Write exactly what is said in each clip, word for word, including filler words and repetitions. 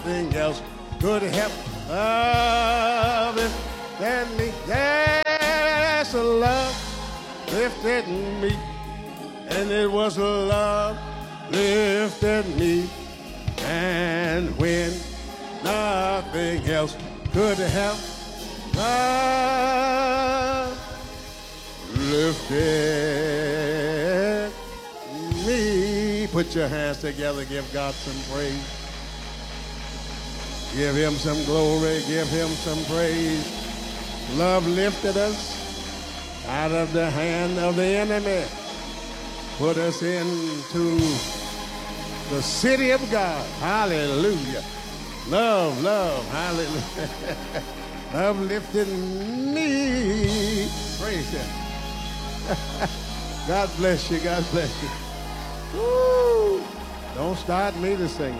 nothing else could help loving than me. Yes, a love lifted me, and it was a love lifted me. And when nothing else could help, love lifted me. Put your hands together, give God some praise. Give him some glory, give him some praise. Love lifted us out of the hand of the enemy, put us into the city of God. Hallelujah. Love, love, hallelujah. Love lifted me. Praise him. God bless you, God bless you. Woo. Don't start me to sing.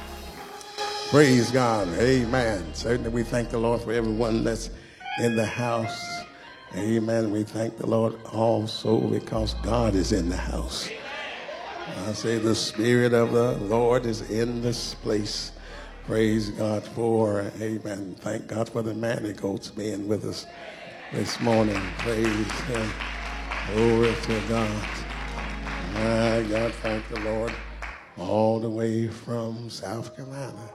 Praise God. Amen. Certainly we thank the Lord for everyone that's in the house. Amen. We thank the Lord also because God is in the house. I say the Spirit of the Lord is in this place. Praise God for, amen. Thank God for the Manigaults being with us this morning. Praise him. Glory to God. My God, thank the Lord. All the way from South Carolina.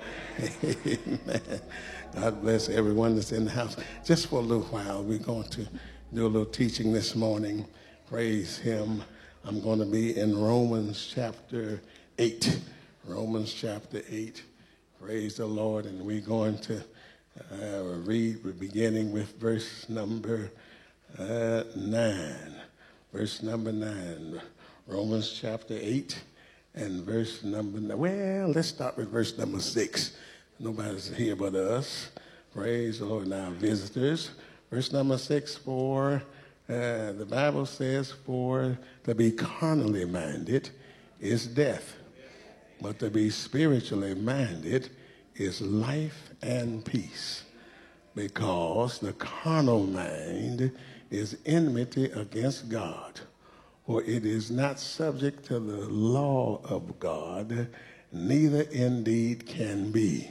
Amen. God bless everyone that's in the house. Just for a little while, we're going to do a little teaching this morning. Praise him. I'm going to be in Romans chapter eight. Romans chapter eight. Praise the Lord. And we're going to uh, read, we're beginning with verse number uh, nine. Verse number nine. Romans chapter eight and verse number nine. Well, let's start with verse number six. Nobody's here but us. Praise the Lord. Now, visitors. Verse number six, for uh, the Bible says, for to be carnally minded is death, but to be spiritually minded is life and peace, because the carnal mind is enmity against God, for it is not subject to the law of God, neither indeed can be.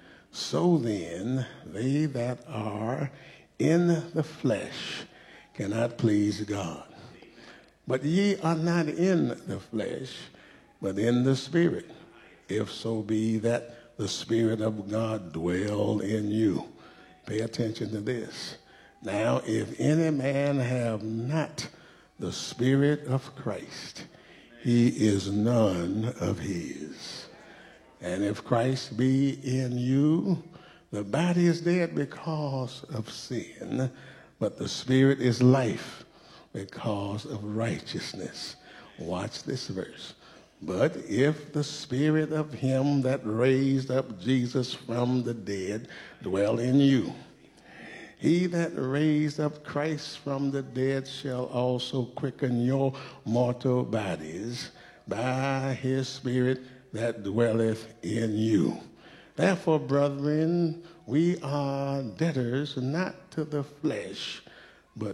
So then, they that are in the flesh cannot please God. But ye are not in the flesh, but in the Spirit, if so be that the Spirit of God dwell in you. Pay attention to this. Now, if any man have not the Spirit of Christ, he is none of his. And if Christ be in you, the body is dead because of sin, but the Spirit is life because of righteousness. Watch this verse. But if the Spirit of him that raised up Jesus from the dead dwell in you, he that raised up Christ from the dead shall also quicken your mortal bodies by his Spirit that dwelleth in you. Therefore, brethren, we are debtors not to the flesh, but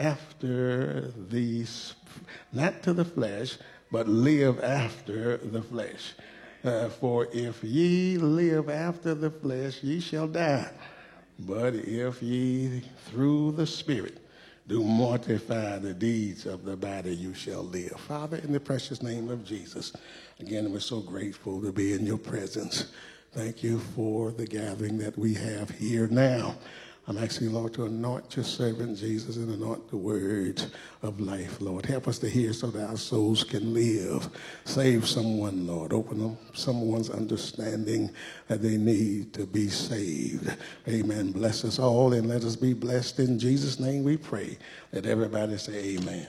after the, not to the flesh, but live after the flesh. Uh, for if ye live after the flesh, ye shall die. But if ye through the Spirit do mortify the deeds of the body, you shall live. Father, in the precious name of Jesus, again, we're so grateful to be in your presence. Thank you for the gathering that we have here now. I'm asking, Lord, to anoint your servant Jesus and anoint the words of life, Lord. Help us to hear so that our souls can live. Save someone, Lord. Open up someone's understanding that they need to be saved. Amen. Bless us all and let us be blessed. In Jesus' name we pray. Let everybody say amen.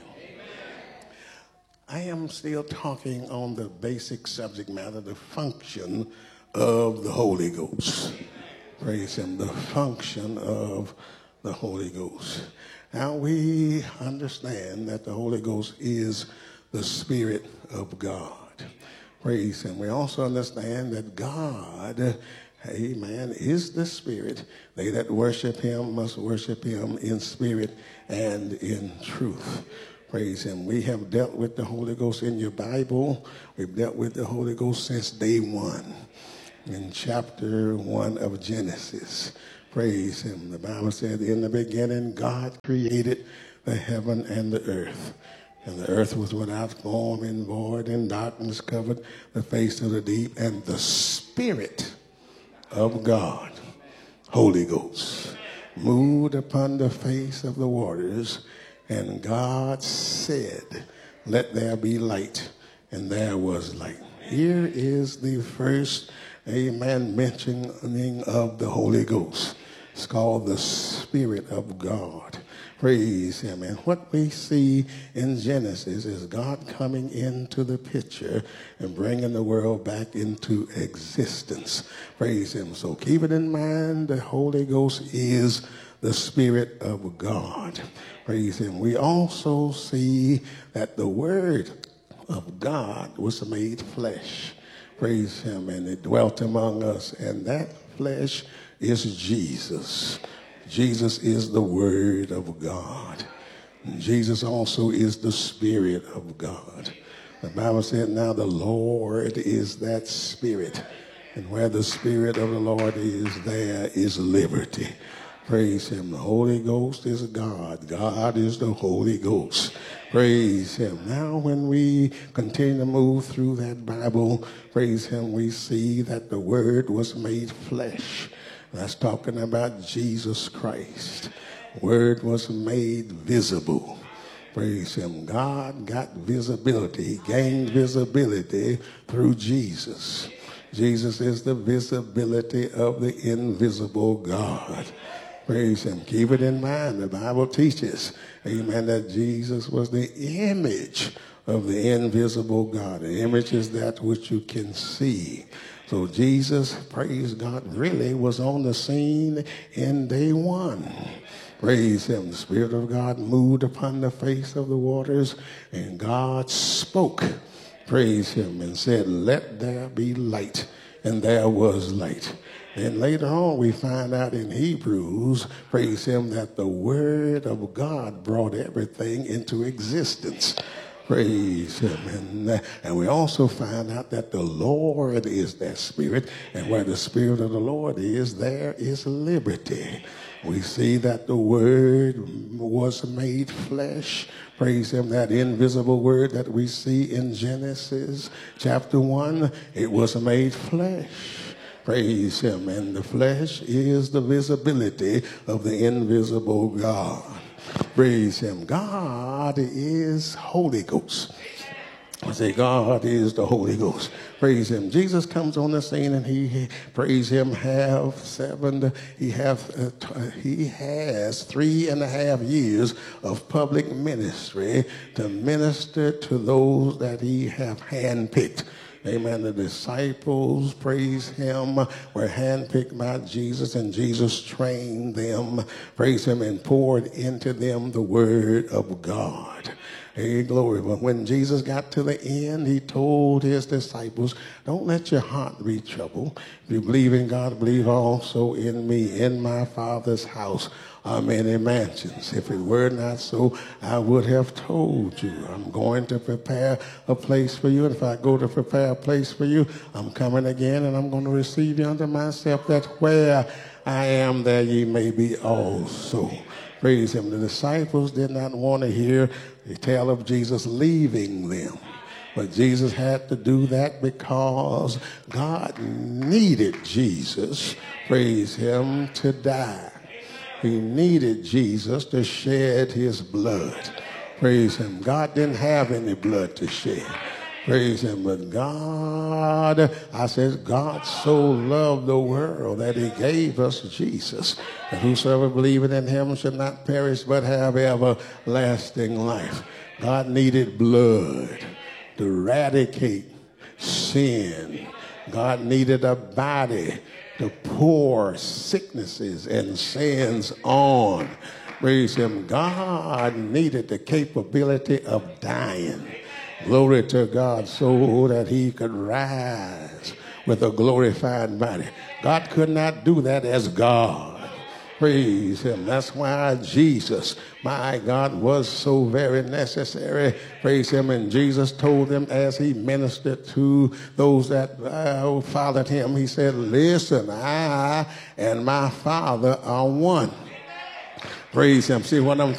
I am still talking on the basic subject matter, the function of the Holy Ghost. Praise him, the function of the Holy Ghost. Now we understand that the Holy Ghost is the Spirit of God. Praise him. We also understand that God, amen, is the Spirit. They that worship him must worship him in spirit and in truth. Praise him. We have dealt with the Holy Ghost in your Bible. We've dealt with the Holy Ghost since day one. in chapter one of Genesis. Praise him. The Bible said, in the beginning, God created the heaven and the earth. And the earth was without form and void, and darkness covered the face of the deep. And the Spirit of God, Holy Ghost, moved upon the face of the waters. And God said, let there be light. And there was light. Here is the first, amen, mentioning of the Holy Ghost. It's called the Spirit of God. Praise him. And what we see in Genesis is God coming into the picture and bringing the world back into existence. Praise him. So keep it in mind, the Holy Ghost is the Spirit of God. Praise him. We also see that the Word of God was made flesh. Praise him. And it dwelt among us. And that flesh is Jesus. Jesus is the Word of God. And Jesus also is the Spirit of God. The Bible said, now the Lord is that Spirit. And where the Spirit of the Lord is, there is liberty. Praise him. The Holy Ghost is God. God is the Holy Ghost. Praise him. Now when we continue to move through that Bible, praise him, we see that the Word was made flesh. That's talking about Jesus Christ. Word was made visible. Praise him. God got visibility. He gained visibility through Jesus. Jesus is the visibility of the invisible God. Praise him. Keep it in mind. The Bible teaches, amen, that Jesus was the image of the invisible God. The image is that which you can see. So Jesus, praise God, really was on the scene in day one. Praise him. The Spirit of God moved upon the face of the waters, and God spoke, praise him, and said, let there be light. And there was light. And later on we find out in Hebrews, praise him, that the Word of God brought everything into existence. Praise him. And, uh, and we also find out that the Lord is that Spirit. And where the Spirit of the Lord is, there is liberty. We see that the Word was made flesh. Praise him. That invisible Word that we see in Genesis chapter one, it was made flesh. Praise him. And the flesh is the visibility of the invisible God. Praise him. God is Holy Ghost. I say God is the Holy Ghost. Praise him. Jesus comes on the scene and he, praise him, have seven, he have, uh, he has three and a half years of public ministry to minister to those that he have handpicked. Amen. The disciples, praise him, were handpicked by Jesus, and Jesus trained them, praise him, and poured into them the Word of God. Hey, glory. But when Jesus got to the end, he told his disciples, don't let your heart be troubled. If you believe in God, believe also in me. In my Father's house are many mansions. If it were not so, I would have told you. I'm going to prepare a place for you. And if I go to prepare a place for you, I'm coming again, and I'm going to receive you unto myself, that where I am, there ye may be also. Praise him. The disciples did not want to hear the tale of Jesus leaving them. But Jesus had to do that because God needed Jesus, praise him, to die. He needed Jesus to shed his blood. Praise him. God didn't have any blood to shed. Praise him. But God, I said, God so loved the world that he gave us Jesus. And whosoever believeth in him should not perish but have everlasting life. God needed blood to eradicate sin. God needed a body to pour sicknesses and sins on. Praise him. God needed the capability of dying. Glory to God, so that he could rise with a glorified body. God could not do that as God. Praise him. That's why Jesus, my God, was so very necessary. Praise him. And Jesus told them as he ministered to those that uh, followed him, he said, listen, I and my Father are one. Praise him. See what I'm